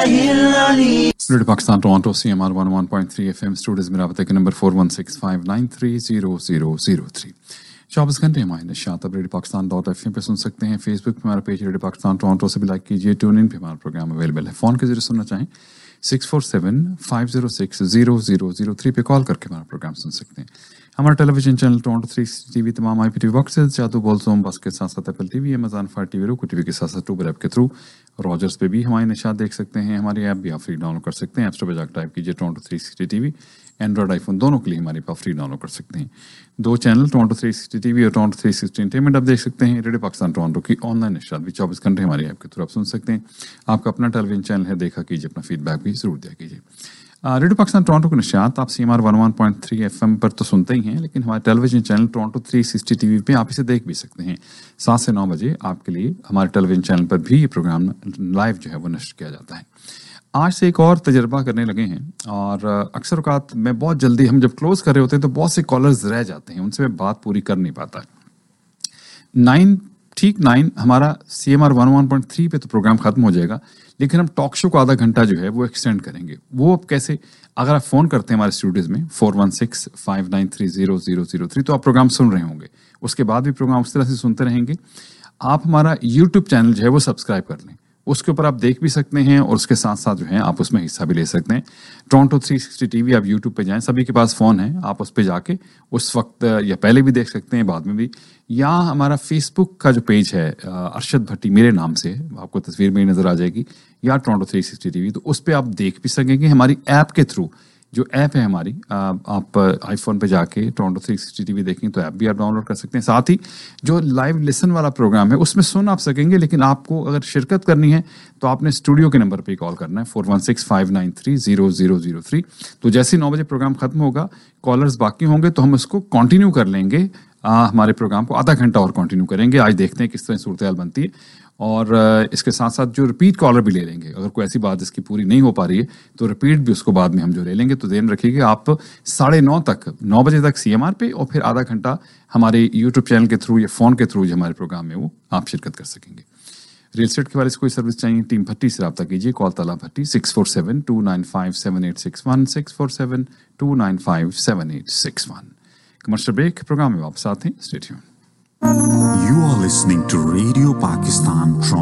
Radio Pakistan Toronto CMR 101.3 FM studios में राबते के number 4165930003। 24 घंटे हमारे नशात अब RadioPakistan.fm पे सुन सकते हैं। फेसबुक पे हमारा पेज रेडियो पाकिस्तान टोरंटो से भी लाइक कीजिए। ट्यून इन पे हमारा प्रोग्राम अवेलेबल है। फ़ोन के जरिए सुनना चाहें 647-506-0003 पे कॉल करके हमारा प्रोग्राम सुन सकते हैं। हमारा टेलीविजन चैनल टोरंटो 360 TV तमाम IPTV बॉक्सेस जादू बोलसोम बस के साथ साथ Apple TV, Amazon fire TV, roku TV के साथ साथ ट्यूबर ऐप के थ्रू रॉजर्स पे भी हमारे नशात देख सकते हैं। हमारी ऐप भी आप फ्री डाउनलोड कर सकते हैं। ऐप स्टोर पर जाकर टाइप कीजिए टोरंटो 360 TV। एंड्रॉइड आईफोन दोनों के लिए हमारे पास फ्री डाउनलोड कर सकते हैं। दो चैनल टोरंटो 360 TV और टोरंटो 360 एंटरटेनमेंट आप देख सकते हैं। रेडियो पाकिस्तान टोरंटो की ऑनलाइन नशात भी 24 घंटे हमारी ऐप के थ्रू आप सुन सकते हैं। आपका अपना टेलीविजन चैनल है, देखा कीजिए, अपना फीडबैक भी जरूर दिया कीजिए। रेडियो पाकिस्तान टोरंटो की नशियात आप CMR 101.3 FM पर तो सुनते ही हैं, लेकिन हमारे टेलीविजन चैनल टोरंटो 360 TV पे आप इसे देख भी सकते हैं। 7 से 9 बजे आपके लिए हमारे टेलीविजन चैनल पर भी ये प्रोग्राम लाइव जो है वो नश्र किया जाता है। आज से एक और तजर्बा करने लगे हैं और अक्सर औकात मैं बहुत जल्दी हम जब क्लोज कर रहे होते हैं तो बहुत से कॉलर्स रह जाते हैं, उनसे मैं बात पूरी कर नहीं पाता। 9 हमारा CMR 101.3 पे तो प्रोग्राम खत्म हो जाएगा, लेकिन हम टॉक शो को आधा घंटा जो है वो एक्सटेंड करेंगे। वो अब कैसे? अगर आप फ़ोन करते हैं हमारे स्टूडियोज़ में 4165930003 तो आप प्रोग्राम सुन रहे होंगे। उसके बाद भी प्रोग्राम उस तरह से सुनते रहेंगे। आप हमारा YouTube चैनल जो है वो सब्सक्राइब कर लें, उसके ऊपर आप देख भी सकते हैं और उसके साथ साथ जो है आप उसमें हिस्सा भी ले सकते हैं। टोरंटो 360 TV आप YouTube पे जाएं, सभी के पास फ़ोन है, आप उस पे जाके उस वक्त या पहले भी देख सकते हैं, बाद में भी। या हमारा फेसबुक का जो पेज है अरशद भट्टी मेरे नाम से, आपको तस्वीर में ही नज़र आ जाएगी, या टोरंटो 360 TV, तो उस पर आप देख भी सकेंगे हमारी ऐप के थ्रू। जो ऐप है हमारी, आप आईफोन पे जाके टोरंटो 360 TV देखें तो ऐप भी आप डाउनलोड कर सकते हैं। साथ ही जो लाइव लिसन वाला प्रोग्राम है उसमें सुन आप सकेंगे, लेकिन आपको अगर शिरकत करनी है तो आपने स्टूडियो के नंबर पे कॉल करना है 4165930003। तो जैसे 9 बजे प्रोग्राम खत्म होगा, कॉलर्स बाकी होंगे तो हम उसको कंटिन्यू कर लेंगे। हमारे प्रोग्राम को आधा घंटा और कंटिन्यू करेंगे। आज देखते हैं किस तरह सूरत हाल बनती है, और इसके साथ साथ जो रिपीट कॉलर भी ले लेंगे। अगर कोई ऐसी बात इसकी पूरी नहीं हो पा रही है तो रिपीट भी उसको बाद में हम जो ले लेंगे। तो ध्यान रखिएगा, आप 9:30 तक 9 बजे तक CMR पे और फिर आधा घंटा हमारे YouTube चैनल के थ्रू या फ़ोन के थ्रू जो हमारे प्रोग्राम में वो आप शिरकत कर सकेंगे। रियल एस्टेट के वाले से कोई सर्विस चाहिए, टीम भट्टी से रब्ता कीजिए। कॉल तला भट्टी 647-295-7861 647-295-7861। कमर्शियल ब्रेक, प्रोग्राम में वापस आते हैं। Stay tuned. You are listening to Radio Pakistan.